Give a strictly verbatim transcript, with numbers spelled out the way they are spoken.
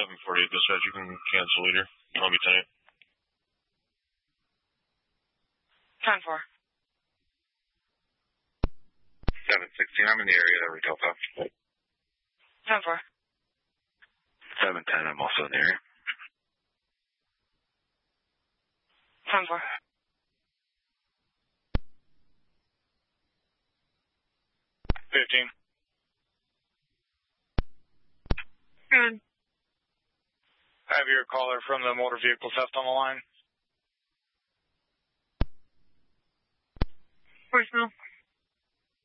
seven forty-eight, dispatch. You can cancel leader. Call me tonight. ten four. seven sixteen, I'm in the area, every Delta. ten four. seven ten, I'm also in the area. ten four. fifteen. Good. Have your caller from the motor vehicle theft on the line. Voicemail.